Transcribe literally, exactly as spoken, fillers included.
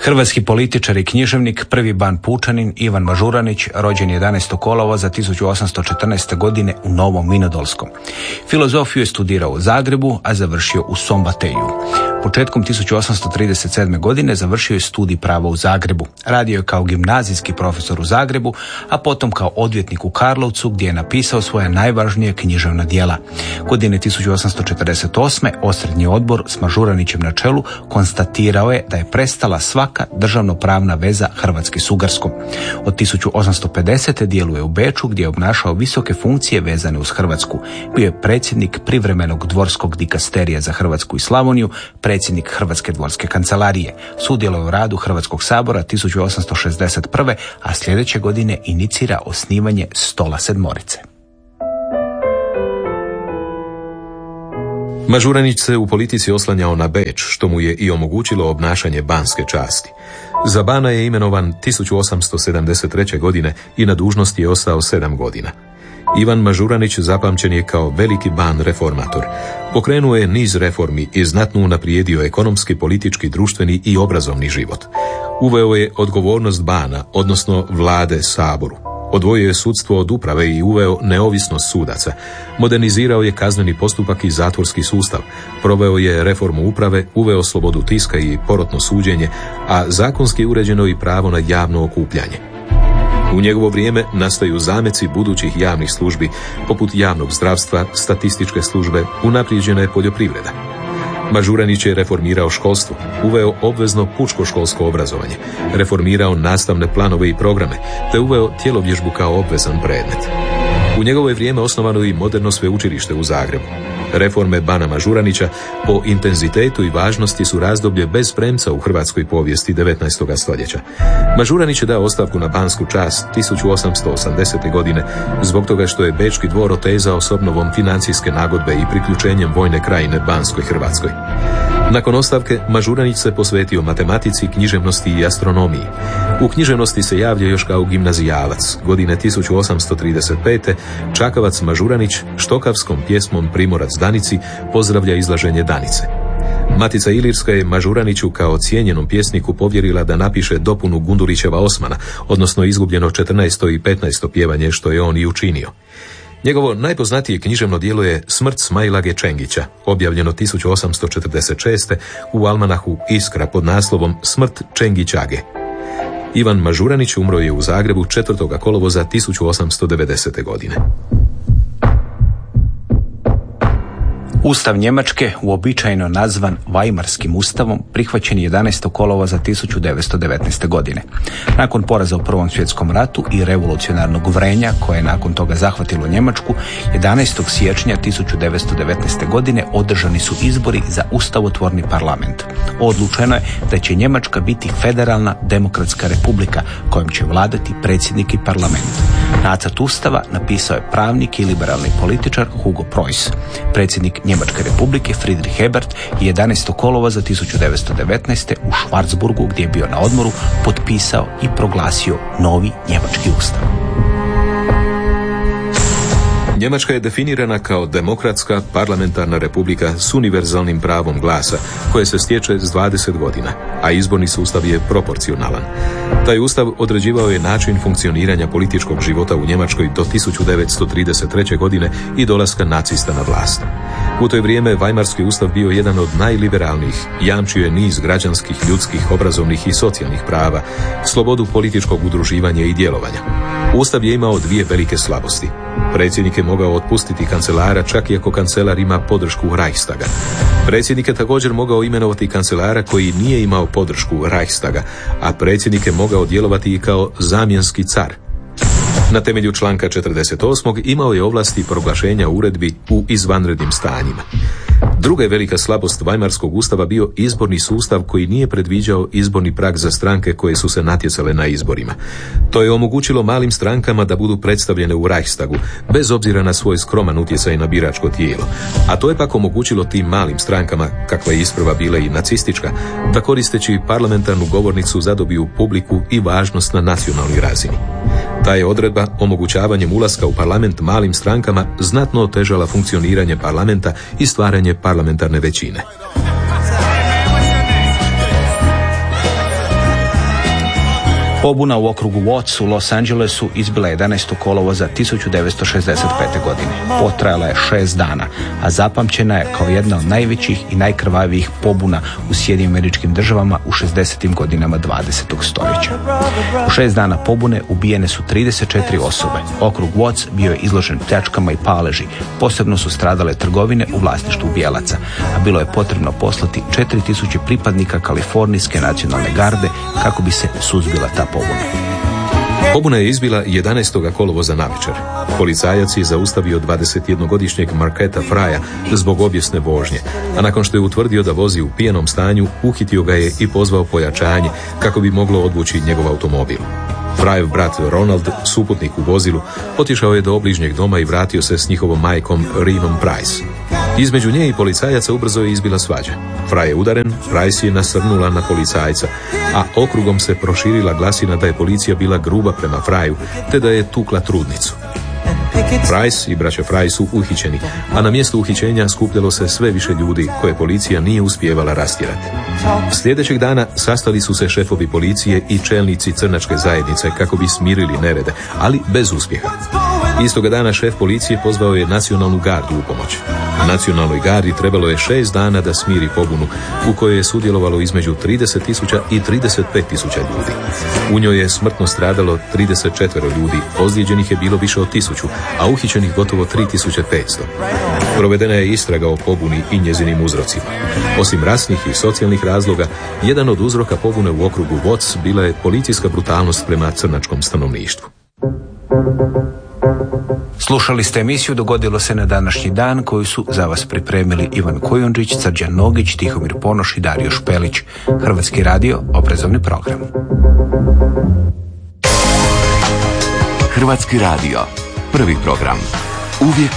Hrvatski političar i književnik, prvi ban pučanin Ivan Mažuranić, rođen jedanaestog kolovoza tisuću osamsto četrnaeste. godine u Novom Vinodolskom. Filozofiju je studirao u Zagrebu, a završio u Sombateju. Početkom tisuću osamsto trideset sedme. godine završio je studij prava u Zagrebu. Radio je kao gimnazijski profesor u Zagrebu, a potom kao odvjetnik u Karlovcu, gdje je napisao svoja najvažnija književna djela. Godine tisuću osamsto četrdeset osme. Osrednji odbor s Mažuranićem na čelu konstatirao je da je prestala svaka državnopravna veza Hrvatske s Ugarskom. Od tisuću osamsto pedesete. djeluje u Beču, gdje je obnašao visoke funkcije vezane uz Hrvatsku. Bio je predsjednik privremenog dvorskog dikasterija za Hrvatsku i Slavoniju, predsjednik Hrvatske dvorske kancelarije. Sudjelovao u radu Hrvatskog sabora tisuću osamsto šezdeset prve. a sljedeće godine inicira osnivanje Stola sedmorice. Mažuranić se u politici oslanjao na Beč, što mu je i omogućilo obnašanje banske časti. Za bana je imenovan tisuću osamsto sedamdeset treće. godine i na dužnosti je ostao sedam godina. Ivan Mažuranić zapamćen je kao veliki ban reformator. Pokrenuo je niz reformi i znatno unaprijedio ekonomski, politički, društveni i obrazovni život. Uveo je odgovornost bana, odnosno vlade saboru. Odvojio je sudstvo od uprave i uveo neovisnost sudaca. Modernizirao je kazneni postupak i zatvorski sustav. Proveo je reformu uprave, uveo slobodu tiska i porotno suđenje, a zakonski je uređeno i pravo na javno okupljanje. U njegovo vrijeme nastaju zameci budućih javnih službi, poput javnog zdravstva, statističke službe, unaprijeđena je poljoprivreda. Mažuranić je reformirao školstvo, uveo obvezno pučko-školsko obrazovanje, reformirao nastavne planove i programe, te uveo tjelovježbu kao obvezan predmet. U njegovo je vrijeme osnovano i moderno sveučilište u Zagrebu. Reforme bana Mažuranića po intenzitetu i važnosti su razdoblje bez premca u hrvatskoj povijesti devetnaestog. stoljeća. Mažuranić je dao ostavku na bansku čast tisuću osamsto osamdesete. godine zbog toga što je Bečki dvor otezao s obnovom financijske nagodbe i priključenjem vojne krajine Banskoj Hrvatskoj. Nakon ostavke, Mažuranić se posvetio matematici, književnosti i astronomiji. U književnosti se javlja još kao gimnazijalac. Godine tisuću osamsto trideset pete. Čakavac Mažuranić štokavskom pjesmom Primorac Danici pozdravlja izlaženje Danice. Matica Ilirska je Mažuraniću kao cijenjenom pjesniku povjerila da napiše dopunu Gundulićeva Osmana, odnosno izgubljeno četrnaesto i petnaesto pjevanje, što je on i učinio. Njegovo najpoznatije književno djelo je Smrt Smajlage Čengića, objavljeno tisuću osamsto četrdeset šeste. u almanahu Iskra pod naslovom Smrt Čengićage. Ivan Mažuranić umro je u Zagrebu četvrtog kolovoza tisuću osamsto devedesete. godine. Ustav Njemačke, uobičajeno nazvan Vajmarskim ustavom, prihvaćen je jedanaestog kolovoza tisuću devetsto devetnaeste. godine. Nakon poraza u Prvom svjetskom ratu i revolucionarnog vrenja, koje je nakon toga zahvatilo Njemačku, jedanaestog siječnja tisuću devetsto devetnaeste. godine održani su izbori za ustavotvorni parlament. Odlučeno je da će Njemačka biti federalna demokratska republika kojom će vladati predsjednik i parlament. Nacrt ustava napisao je pravnik i liberalni političar Hugo Preuss. Predsjednik Njemačke republike Friedrich Ebert je jedanaestog kolovoza tisuću devetsto devetnaeste. u Schwarzburgu, gdje je bio na odmoru, potpisao i proglasio novi njemački ustav. Njemačka je definirana kao demokratska parlamentarna republika s univerzalnim pravom glasa, koje se stječe s dvadeset godina, a izborni sustav je proporcionalan. Taj ustav određivao je način funkcioniranja političkog života u Njemačkoj do tisuću devetsto trideset treće. godine i dolaska nacista na vlast. U to je vrijeme Vajmarski ustav bio jedan od najliberalnijih, jamčio je niz građanskih, ljudskih, obrazovnih i socijalnih prava, slobodu političkog udruživanja i djelovanja. Ustav je imao dvije velike slabosti. Predsjednik je mogao otpustiti kancelara čak i ako kancelar ima podršku Reichstaga. Predsjednik je također mogao imenovati kancelara koji nije imao podršku Reichstaga, a predsjednik je mogao djelovati i kao zamjenski car. Na temelju članka četrdeset osmog imao je ovlasti proglašenja uredbi u izvanrednim stanjima. Druga je velika slabost Vajmarskog ustava bio izborni sustav koji nije predviđao izborni prag za stranke koje su se natjecale na izborima. To je omogućilo malim strankama da budu predstavljene u Reichstagu, bez obzira na svoj skroman utjecaj na biračko tijelo. A to je pak omogućilo tim malim strankama, kakva je isprva bila i nacistička, da koristeći parlamentarnu govornicu zadobiju publiku i važnost na nacionalnoj razini. Ta je odredba omogućavanjem ulaska u parlament malim strankama znatno otežala funkcioniranje parlamenta i stvaranje parlamentarne većine. Pobuna u okrugu Watts u Los Angelesu izbila jedanaestog kolovoza tisuću devetsto šezdeset pete. godine. Potrajala je šest dana, a zapamćena je kao jedna od najvećih i najkrvavijih pobuna u Sjedinjenim Američkim Državama u šezdesetim godinama dvadesetog stoljeća. U šest dana pobune ubijene su trideset četiri osobe. Okrug Watts bio je izložen pljačkama i paleži. Posebno su stradale trgovine u vlasništvu bijelaca, a bilo je potrebno poslati četiri tisuće pripadnika Kalifornijske nacionalne garde kako bi se suzbila ta pobuna. Pobuna je izbila jedanaestog kolovoza navečer. Policajac je zaustavio dvadesetjednogodišnjeg Marquetta Frya zbog obijesne vožnje, a nakon što je utvrdio da vozi u pijanom stanju, uhitio ga je i pozvao pojačanje kako bi moglo odvući njegov automobil. Fryev brat Ronald, suputnik u vozilu, otišao je do obližnjeg doma i vratio se s njihovom majkom Rinom Price. Između nje i policajaca ubrzo je izbila svađa. Fry je udaren, Price je nasrnula na policajca, a okrugom se proširila glasina da je policija bila gruba prema Fryu, te da je tukla trudnicu. Price i braća Fry su uhićeni, a na mjestu uhićenja skupljalo se sve više ljudi koje policija nije uspijevala rastjerati. Sljedećeg dana sastali su se šefovi policije i čelnici crnačke zajednice kako bi smirili nerede, ali bez uspjeha. Istoga dana šef policije pozvao je nacionalnu gardu u pomoć. Nacionalnoj gardi trebalo je šest dana da smiri pobunu, u kojoj je sudjelovalo između trideset tisuća i trideset pet tisuća ljudi. U njoj je smrtno stradalo trideset četiri ljudi, ozlijeđenih je bilo više od tisuću, a uhićenih gotovo tri tisuće petsto. Provedena je istraga o pobuni i njezinim uzrocima. Osim rasnih i socijalnih razloga, jedan od uzroka pobune u okrugu Watts bila je policijska brutalnost prema crnačkom stanovništvu. Slušali ste emisiju Dogodilo se na današnji dan, koju su za vas pripremili Ivan Kujundžić, Srđan Nogić, Tihomir Ponoš i Dario Špelić. Hrvatski radio, obrazovni program. Hrvatski radio, prvi program. Uvijek